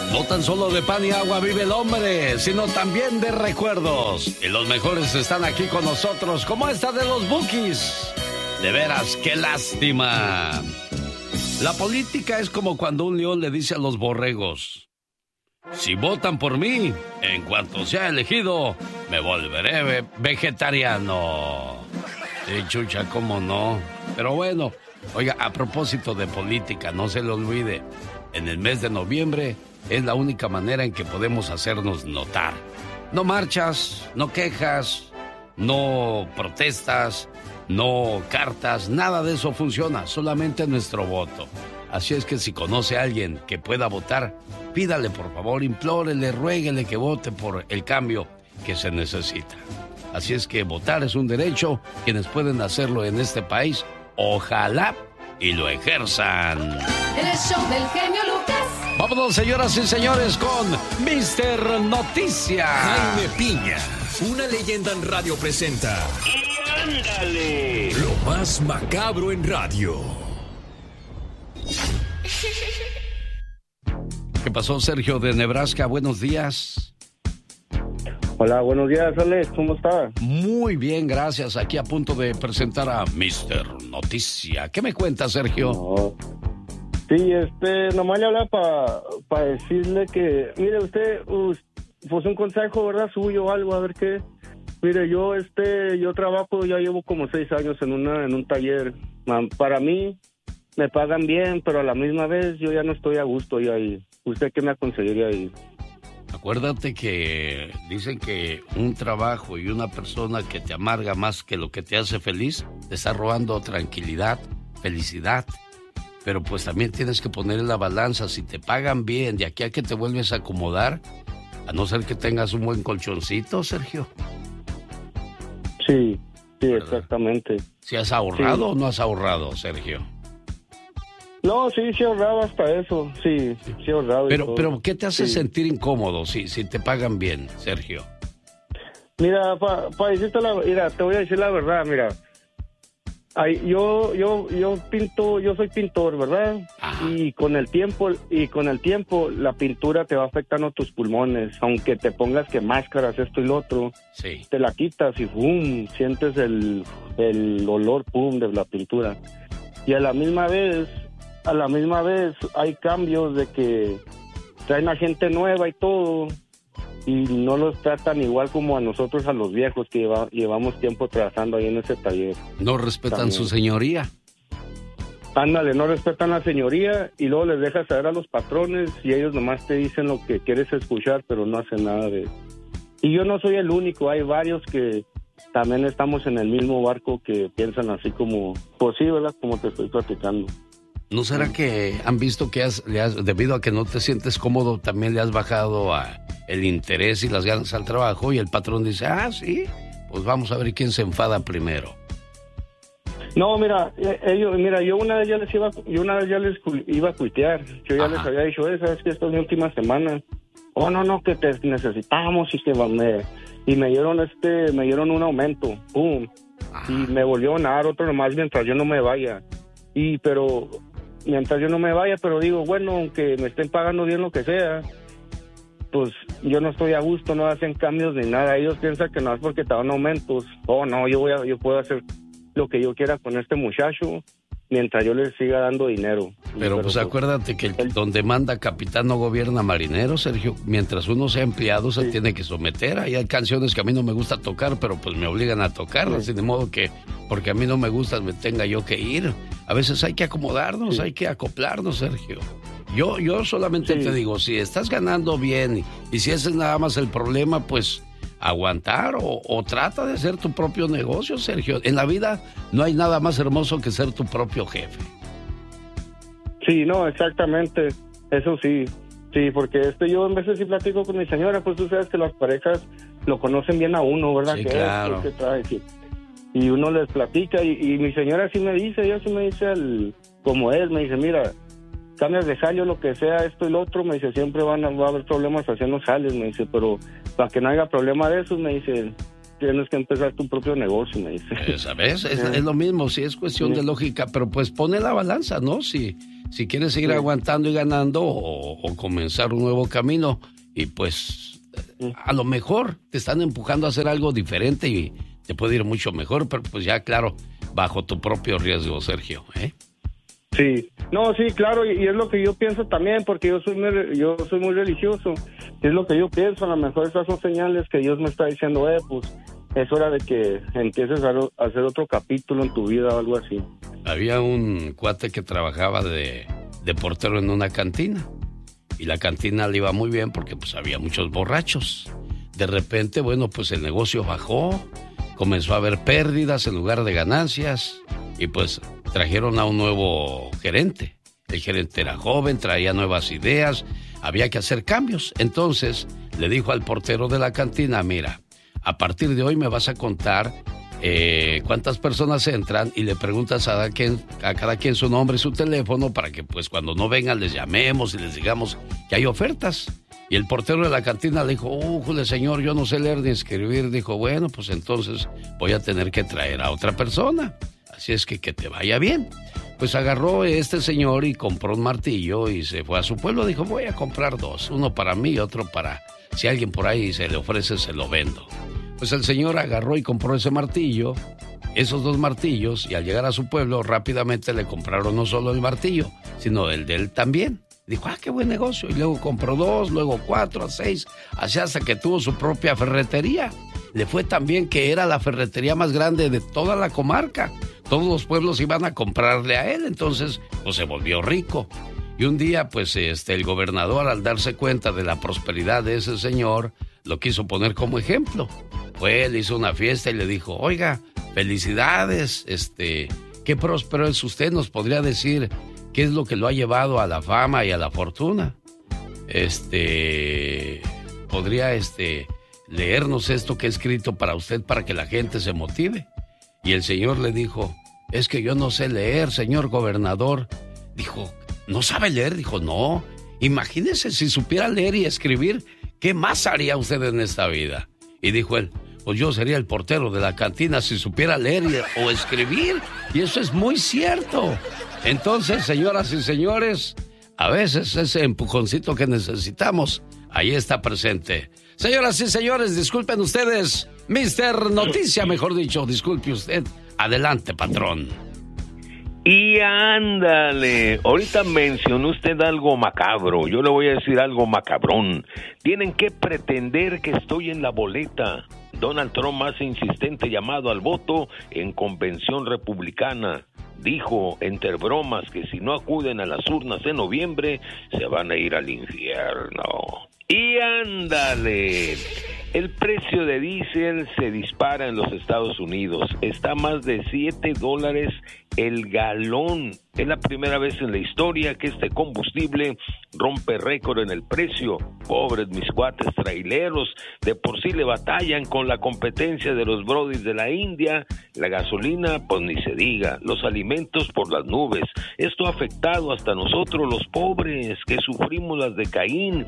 No tan solo de pan y agua vive el hombre, sino también de recuerdos. Y los mejores están aquí con nosotros, como esta de los Bukis. De veras, qué lástima. La política es como cuando un león le dice a los borregos: si votan por mí, en cuanto sea elegido, me volveré vegetariano. Sí, chucha, cómo no. Pero bueno, oiga, a propósito de política, no se le olvide, en el mes de noviembre es la única manera en que podemos hacernos notar. No marchas, no quejas, no protestas, no cartas, nada de eso funciona, solamente nuestro voto. Así es que si conoce a alguien que pueda votar, pídale por favor, implórele, ruéguele que vote por el cambio que se necesita. Así es que votar es un derecho, quienes pueden hacerlo en este país, ojalá y lo ejerzan. El show del genio Lucas. Vámonos, señoras y señores, con Mr. Noticias. Jaime Piña, una leyenda en radio presenta. ¡Y ándale! Lo más macabro en radio. ¿Qué pasó, Sergio de Nebraska? Buenos días. Hola, buenos días, Alex. ¿Cómo estás? Muy bien, gracias. Aquí a punto de presentar a Mr. Noticia. ¿Qué me cuenta, Sergio? No. Sí, nomás le hablaba para decirle que, mire, usted, pues un consejo, ¿verdad? Suyo o algo, a ver qué. Mire, yo trabajo, ya llevo como 6 años en un taller. Para mí, me pagan bien, pero a la misma vez yo ya no estoy a gusto ya ahí. ¿Usted qué me aconsejaría ahí? Acuérdate que dicen que un trabajo y una persona que te amarga más que lo que te hace feliz, te está robando tranquilidad, felicidad. Pero pues también tienes que poner en la balanza, si te pagan bien, de aquí a que te vuelves a acomodar, a no ser que tengas un buen colchoncito, Sergio. Sí, ¿verdad? Exactamente. ¿Si has ahorrado o no has ahorrado, Sergio? No, sí he ahorrado hasta eso, sí he ahorrado. Pero ¿qué te hace sentir incómodo si te pagan bien, Sergio? Mira, decirte mira, te voy a decir la verdad, mira. Yo pinto, yo soy pintor, ¿verdad? Ajá. Y con el tiempo la pintura te va afectando tus pulmones, aunque te pongas que máscaras, esto y lo otro. Sí. Te la quitas y ¡pum! Sientes el olor ¡pum! De la pintura. Y a la misma vez hay cambios de que traen a gente nueva y todo, y no los tratan igual como a nosotros, a los viejos que llevamos tiempo trabajando ahí en ese taller. No respetan También. su señoría. Ándale, no respetan la señoría y luego les dejas saber a los patrones y ellos nomás te dicen lo que quieres escuchar, pero no hacen nada de eso. Y yo no soy el único, hay varios que también estamos en el mismo barco que piensan así como, pues sí, ¿verdad? Como te estoy platicando. ¿No será que han visto que debido a que no te sientes cómodo, también le has bajado el interés y las ganas al trabajo y el patrón dice, sí, pues vamos a ver quién se enfada primero? No, mira, yo una vez ya les iba a cuitear. Yo ya les había dicho, sabes que esta es mi última semana. Oh, no, que te necesitamos y que me dieron un aumento, pum. Y me volvieron a dar otro nomás mientras yo no me vaya. Pero digo, bueno, aunque me estén pagando bien lo que sea, pues yo no estoy a gusto, no hacen cambios ni nada. Ellos piensan que no es porque te dan aumentos. Oh, no, yo puedo hacer lo que yo quiera con este muchacho mientras yo les siga dando dinero. Pero pues acuérdate que donde manda capitán no gobierna marinero, Sergio. Mientras uno sea empleado se tiene que someter. Ahí hay canciones que a mí no me gusta tocar, pero pues me obligan a tocarlas. De modo que, porque a mí no me gusta, me tenga yo que ir. A veces hay que acomodarnos, hay que acoplarnos, Sergio. Yo solamente te digo, si estás ganando bien y si ese es nada más el problema, pues aguantar o trata de hacer tu propio negocio, Sergio. En la vida no hay nada más hermoso que ser tu propio jefe. Sí, no, exactamente, eso sí, porque yo en veces sí platico con mi señora, pues tú sabes que las parejas lo conocen bien a uno, ¿verdad? Sí, que claro. es, que trae, sí. Y uno les platica y mi señora sí me dice, como es, me dice, mira, cambias de jale o lo que sea, esto y lo otro, me dice, siempre va a haber problemas haciendo jales, me dice, pero para que no haya problema de eso, me dice, tienes que empezar tu propio negocio, me dice. ¿Sabes? Es lo mismo, sí, es cuestión de lógica, pero pues pone la balanza, ¿no? Si quieres seguir aguantando y ganando o comenzar un nuevo camino, y pues a lo mejor te están empujando a hacer algo diferente y te puede ir mucho mejor, pero pues ya, claro, bajo tu propio riesgo, Sergio, ¿eh? Sí, no, sí, claro, y es lo que yo pienso también, porque yo soy muy religioso, es lo que yo pienso. A lo mejor esas son señales que Dios me está diciendo, pues es hora de que empieces a hacer otro capítulo en tu vida o algo así. Había un cuate que trabajaba de portero en una cantina, y la cantina le iba muy bien porque pues había muchos borrachos. De repente, bueno, pues el negocio bajó, comenzó a haber pérdidas en lugar de ganancias, y pues trajeron a un nuevo gerente. El gerente era joven, traía nuevas ideas, había que hacer cambios. Entonces le dijo al portero de la cantina, mira, a partir de hoy me vas a contar cuántas personas entran, y le preguntas a cada quien su nombre y su teléfono para que pues cuando no vengan les llamemos y les digamos que hay ofertas. Y el portero de la cantina le dijo, ¡Jule, señor, yo no sé leer ni escribir! Dijo, bueno, pues entonces voy a tener que traer a otra persona. Así es que te vaya bien. Pues agarró este señor y compró un martillo y se fue a su pueblo. Dijo, voy a comprar 2, uno para mí y otro para... Si alguien por ahí se le ofrece, se lo vendo. Pues el señor agarró y compró ese martillo, esos 2 martillos, y al llegar a su pueblo rápidamente le compraron no solo el martillo, sino el de él también. Dijo, qué buen negocio. Y luego compró 2, luego 4, 6, así hasta que tuvo su propia ferretería. Le fue tan bien que era la ferretería más grande de toda la comarca. Todos los pueblos iban a comprarle a él, entonces pues se volvió rico. Y un día pues el gobernador, al darse cuenta de la prosperidad de ese señor, lo quiso poner como ejemplo. Fue, le hizo una fiesta y le dijo, oiga, felicidades, qué próspero es usted, ¿nos podría decir qué es lo que lo ha llevado a la fama y a la fortuna? ¿Podría leernos esto que he escrito para usted para que la gente se motive? Y el señor le dijo, es que yo no sé leer, señor gobernador. Dijo, ¿no sabe leer? Dijo, no. Imagínese si supiera leer y escribir, ¿qué más haría usted en esta vida? Y dijo él, pues yo sería el portero de la cantina si supiera leer o escribir. Y eso es muy cierto. Entonces, señoras y señores, a veces ese empujoncito que necesitamos, ahí está presente. Señoras y señores, disculpen ustedes, Mr. Noticia, mejor dicho, disculpe usted. Adelante, patrón. Y ándale, ahorita mencionó usted algo macabro, yo le voy a decir algo macabrón. Tienen que pretender que estoy en la boleta. Donald Trump, más insistente llamado al voto en convención republicana, dijo entre bromas que si no acuden a las urnas en noviembre se van a ir al infierno. Y ándale, el precio de diésel se dispara en los Estados Unidos, está a más de $7 el galón. Es la primera vez en la historia que este combustible rompe récord en el precio. Pobres mis cuates traileros, de por sí le batallan con la competencia de los brodis de la India. La gasolina, pues ni se diga, los alimentos por las nubes. Esto ha afectado hasta nosotros los pobres, que sufrimos las de Caín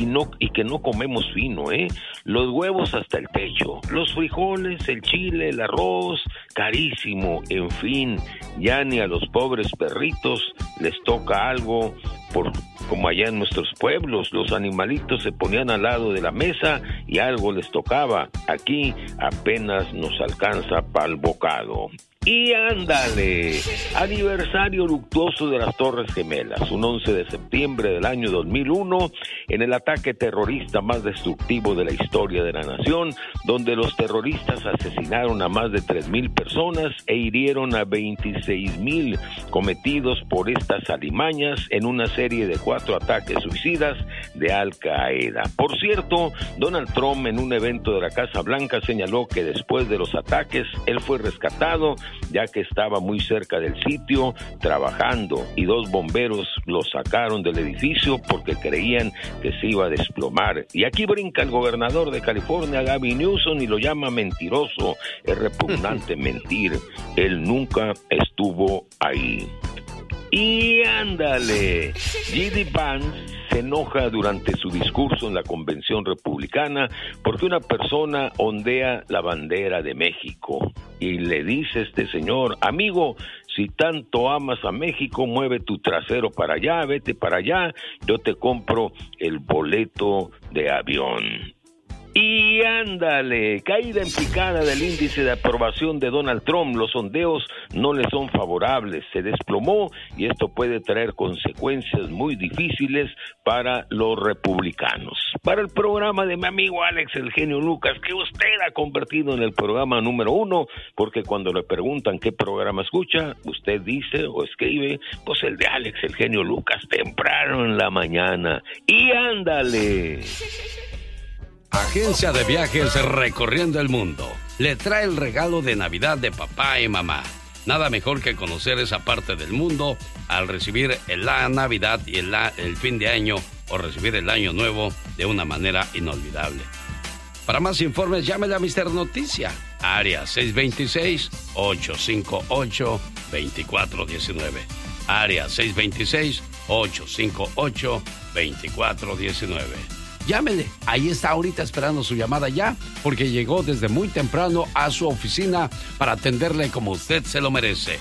y que no comemos fino, Los huevos hasta el techo, los frijoles, el chile, el arroz, carísimo, en fin, ya ni a los pobres perritos les toca algo, como allá en nuestros pueblos, los animalitos se ponían al lado de la mesa y algo les tocaba. Aquí apenas nos alcanza para el bocado. Y ándale, aniversario luctuoso de las Torres Gemelas, un 11 de septiembre del año 2001, en el ataque terrorista más destructivo de la historia de la nación, donde los terroristas asesinaron a más de 3,000 personas e hirieron a 26,000, cometidos por estas alimañas en una serie de 4 ataques suicidas de Al Qaeda. Por cierto, Donald Trump en un evento de la Casa Blanca señaló que después de los ataques, él fue rescatado, ya que estaba muy cerca del sitio trabajando, y 2 bomberos lo sacaron del edificio porque creían que se iba a desplomar. Y aquí brinca el gobernador de California, Gavin Newsom, y lo llama mentiroso. Es repugnante mentir, él nunca estuvo ahí. Y ándale, J.D. Vance se enoja durante su discurso en la convención republicana porque una persona ondea la bandera de México y le dice este señor: amigo, si tanto amas a México, mueve tu trasero para allá, vete para allá, yo te compro el boleto de avión. Y ándale, caída en picada del índice de aprobación de Donald Trump. Los sondeos no le son favorables, se desplomó y esto puede traer consecuencias muy difíciles para los republicanos. Para el programa de mi amigo Alex, el genio Lucas, que usted ha convertido en el programa número 1, porque cuando le preguntan qué programa escucha, usted dice o escribe, pues el de Alex, el genio Lucas, temprano en la mañana. Y ándale. Agencia de Viajes Recorriendo el Mundo le trae el regalo de Navidad de papá y mamá. Nada mejor que conocer esa parte del mundo al recibir la Navidad y el fin de año o recibir el año nuevo de una manera inolvidable. Para más informes, llámele a Mr. Noticia, área 626-858-2419. Área 626-858-2419. Llámele, ahí está ahorita esperando su llamada ya, porque llegó desde muy temprano a su oficina para atenderle como usted se lo merece.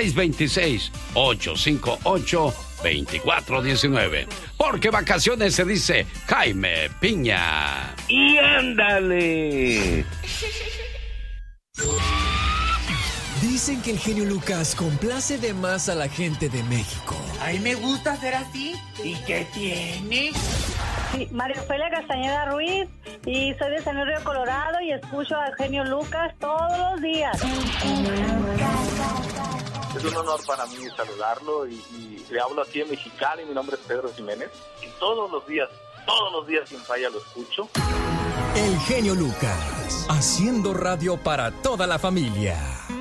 626-858-2419. Porque vacaciones se dice Jaime Piña. Y ándale. Dicen que el genio Lucas complace de más a la gente de México. A mí me gusta ser así. ¿Y qué tiene? Sí, María Ofelia Castañeda Ruiz, y soy de San Luis Río Colorado y escucho al genio Lucas todos los días. Es un honor para mí saludarlo y le hablo aquí en Mexicali. Mi nombre es Pedro Jiménez y todos los días sin falla lo escucho. El genio Lucas, haciendo radio para toda la familia.